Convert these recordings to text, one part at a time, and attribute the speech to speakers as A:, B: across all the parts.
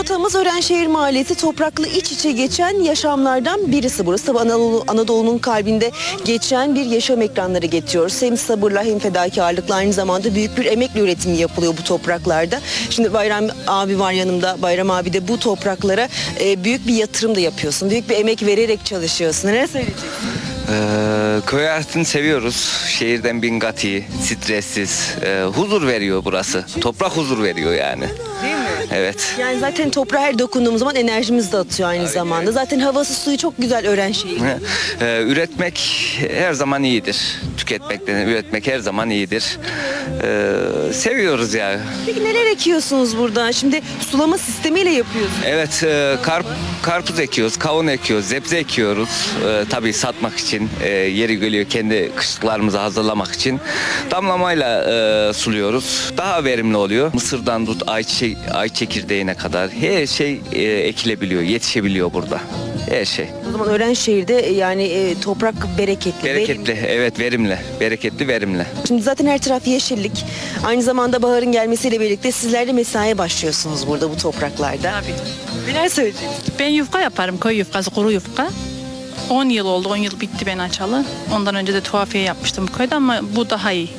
A: Rotamız Örenşehir Mahallesi, topraklı iç içe geçen yaşamlardan birisi burası. Tabii Anadolu'nun kalbinde geçen bir yaşam ekranları getiriyoruz. Hem sabırla hem fedakarlıkla, aynı zamanda büyük bir emekle üretimi yapılıyor bu topraklarda. Şimdi Bayram abi var yanımda. Bayram abi de bu topraklara büyük bir yatırım da yapıyorsun. Büyük bir emek vererek çalışıyorsun. Neler söyleyeceksin?
B: Köy hayatını seviyoruz. Şehirden bin kat iyi, stressiz, huzur veriyor burası. Toprak huzur veriyor yani.
A: Değil mi?
B: Evet.
A: Yani zaten toprağa her dokunduğumuz zaman enerjimizi de atıyor aynı zamanda. Zaten havası suyu çok güzel Örenşehir.
B: Üretmek her zaman iyidir. Tüketmekten üretmek her zaman iyidir. Seviyoruz ya.
A: Peki neler ekiyorsunuz burada? Şimdi sulama sistemiyle yapıyorsunuz.
B: Evet, karpuz ekiyoruz, kavun ekiyoruz, sebze ekiyoruz. Tabii satmak için, yeri geliyor kendi kışlıklarımızı hazırlamak için. Damlamayla suluyoruz. Daha verimli oluyor. Mısırdan tut, ay çekirdeğine kadar her şey ekilebiliyor, yetişebiliyor burada. Her şey.
A: O zaman Örenşehir'de yani toprak bereketli.
B: Bereketli,
A: verimli.
B: evet verimli. Bereketli, verimli.
A: Şimdi zaten her taraf yeşillik. Aynı zamanda baharın gelmesiyle birlikte sizler de mesaiye başlıyorsunuz burada bu topraklarda.
C: Tabii.
A: Neler söyleyeceksiniz?
C: Ben yufka yaparım, köy yufkası, kuru yufka. 10 yıl oldu, 10 yıl bitti ben açalı. Ondan önce de tuhafiye yapmıştım bu köyde ama bu daha iyi.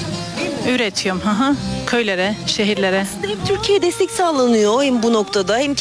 C: Üretiyorum, köylere, şehirlere.
A: Hem Türkiye'ye destek sağlanıyor hem bu noktada hem